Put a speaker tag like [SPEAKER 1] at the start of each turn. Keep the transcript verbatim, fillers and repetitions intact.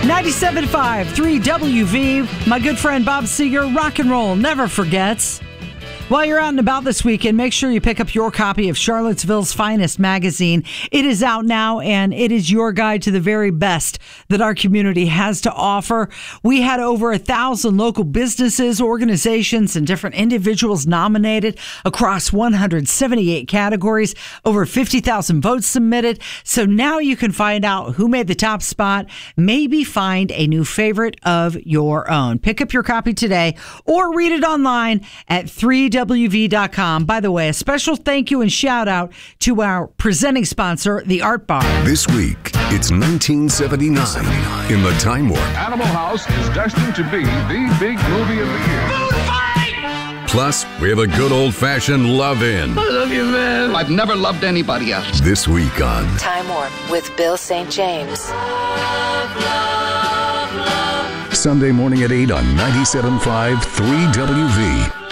[SPEAKER 1] ninety-seven point five, three W V. My good friend Bob Seger, rock and roll never forgets. While you're out and about this weekend, make sure you pick up your copy of Charlottesville's Finest magazine. It is out now, and it is your guide to the very best that our community has to offer. We had over a thousand local businesses, organizations, and different individuals nominated across one hundred seventy-eight categories, over fifty thousand votes submitted. So now you can find out who made the top spot, maybe find a new favorite of your own. Pick up your copy today or read it online at three W V dot com. By the way, a special thank you and shout out to our presenting sponsor, the Art Bar.
[SPEAKER 2] This week, it's nineteen seventy-nine in the Time Warp.
[SPEAKER 3] Animal House is destined to be the big movie of the year. Food fight!
[SPEAKER 2] Plus, we have a good old-fashioned love-in.
[SPEAKER 4] I love you, man.
[SPEAKER 5] I've never loved anybody else.
[SPEAKER 2] This week on
[SPEAKER 6] Time Warp with Bill Saint James.
[SPEAKER 2] Sunday morning at eight on ninety-seven point five, three W V.